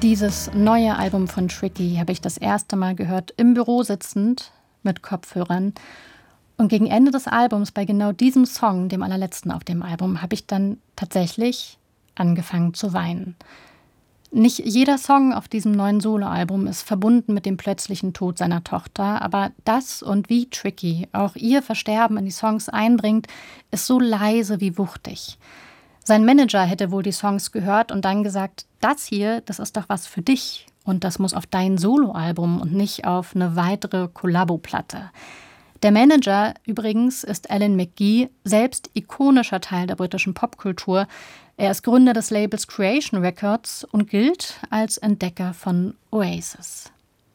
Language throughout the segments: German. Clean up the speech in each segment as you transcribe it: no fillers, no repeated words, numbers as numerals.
Dieses neue Album von Tricky habe ich das erste Mal gehört, im Büro sitzend, mit Kopfhörern. Und gegen Ende des Albums, bei genau diesem Song, dem allerletzten auf dem Album, habe ich dann tatsächlich angefangen zu weinen. Nicht jeder Song auf diesem neuen Soloalbum ist verbunden mit dem plötzlichen Tod seiner Tochter, aber das und wie Tricky auch ihr Versterben in die Songs einbringt, ist so leise wie wuchtig. Sein Manager hätte wohl die Songs gehört und dann gesagt, das hier, das ist doch was für dich und das muss auf dein Soloalbum und nicht auf eine weitere Kollabo-Platte. Der Manager übrigens ist Alan McGee, selbst ikonischer Teil der britischen Popkultur. Er ist Gründer des Labels Creation Records und gilt als Entdecker von Oasis.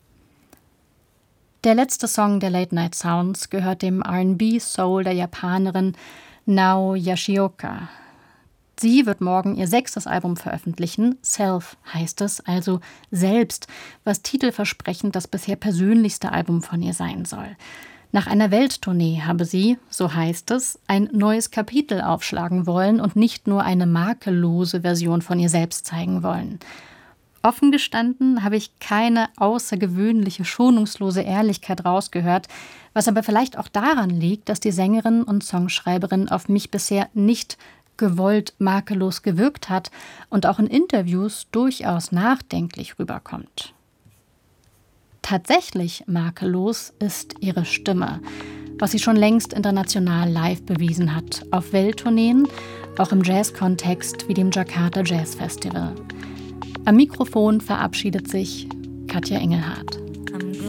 Der letzte Song der Late Night Sounds gehört dem R&B-Soul der Japanerin Nao Yoshioka. Sie wird morgen ihr 6. Album veröffentlichen. Self heißt es, also selbst, was titelversprechend das bisher persönlichste Album von ihr sein soll. Nach einer Welttournee habe sie, so heißt es, ein neues Kapitel aufschlagen wollen und nicht nur eine makellose Version von ihr selbst zeigen wollen. Offen gestanden habe ich keine außergewöhnliche, schonungslose Ehrlichkeit rausgehört, was aber vielleicht auch daran liegt, dass die Sängerin und Songschreiberin auf mich bisher nicht gewollt makellos gewirkt hat und auch in Interviews durchaus nachdenklich rüberkommt. Tatsächlich makellos ist ihre Stimme, was sie schon längst international live bewiesen hat, auf Welttourneen, auch im Jazz-Kontext wie dem Jakarta Jazz Festival. Am Mikrofon verabschiedet sich Katja Engelhardt.